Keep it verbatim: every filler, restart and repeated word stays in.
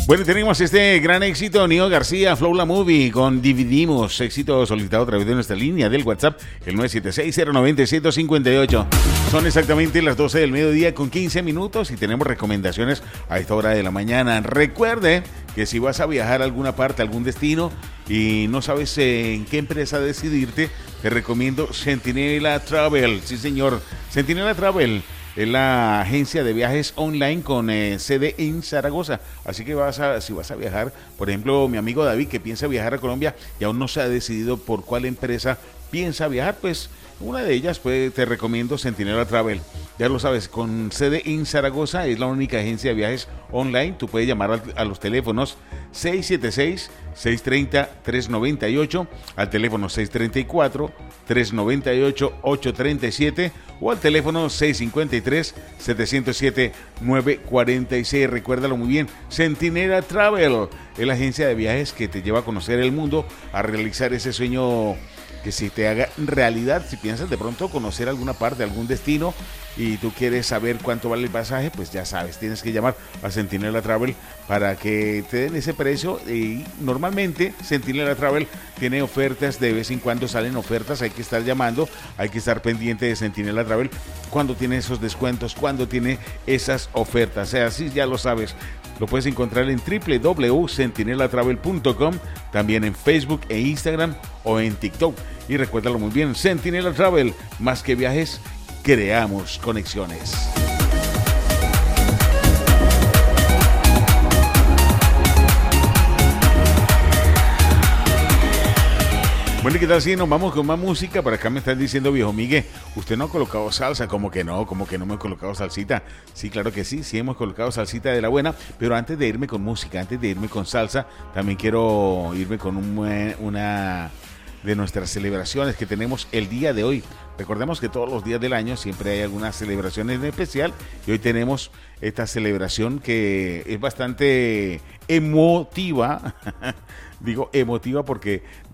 Bueno, tenemos este gran éxito, Nio García, Flow La Movie, con Dividimos, éxito solicitado a través de nuestra línea del WhatsApp, el nueve siete seis, cero nueve cero, uno cinco ocho. Son exactamente las doce del mediodía con quince minutos y tenemos recomendaciones a esta hora de la mañana. Recuerde que si vas a viajar a alguna parte, a algún destino y no sabes en qué empresa decidirte, te recomiendo Centinela Travel. Sí, señor, Centinela Travel es la agencia de viajes online con eh, sede en Zaragoza. Así que vas a, si vas a viajar, por ejemplo, mi amigo David, que piensa viajar a Colombia y aún no se ha decidido por cuál empresa piensa viajar, pues una de ellas, pues te recomiendo Centinela Travel. Ya lo sabes, con sede en Zaragoza, es la única agencia de viajes online. Tú puedes llamar a, a los teléfonos seis siete seis, seis tres cero, tres nueve ocho, al teléfono seis tres cuatro, tres nueve ocho, ocho tres siete o al teléfono seis cinco tres, siete cero siete, nueve cuatro seis. Recuérdalo muy bien, Centinela Travel es la agencia de viajes que te lleva a conocer el mundo, a realizar ese sueño que si te haga realidad. Si piensas de pronto conocer alguna parte, algún destino y tú quieres saber cuánto vale el pasaje, pues ya sabes, tienes que llamar a Centinela Travel para que te den ese precio. Y normalmente Centinela Travel tiene ofertas, de vez en cuando salen ofertas, hay que estar llamando, hay que estar pendiente de Centinela Travel cuando tiene esos descuentos, cuando tiene esas ofertas. O sea, así ya lo sabes. Lo puedes encontrar en doble u doble u doble u punto centinela travel punto com, también en Facebook e Instagram o en TikTok. Y recuérdalo muy bien, Centinela Travel, más que viajes, creamos conexiones. Bueno, ¿qué tal si nos vamos con más música? Por acá me están diciendo, viejo Miguel, usted no ha colocado salsa. ¿Cómo que no? ¿Cómo que no me he colocado salsita? Sí, claro que sí, sí hemos colocado salsita de la buena. Pero antes de irme con música, antes de irme con salsa, también quiero irme con un, una de nuestras celebraciones que tenemos el día de hoy. Recordemos que todos los días del año siempre hay algunas celebraciones en especial y hoy tenemos esta celebración que es bastante emotiva. Digo emotiva porque